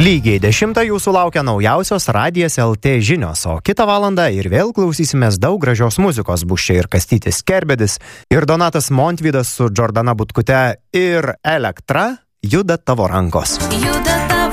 Lygiai 10 jūsų laukia naujausios Radijas LT žinios, o kitą valandą ir vėl klausysimės daug gražios muzikos. Bus čia ir Kastytis Kerbedis, ir Donatas Montvydas su Džordana Butkute, ir Elektra, Juda tavo rankos.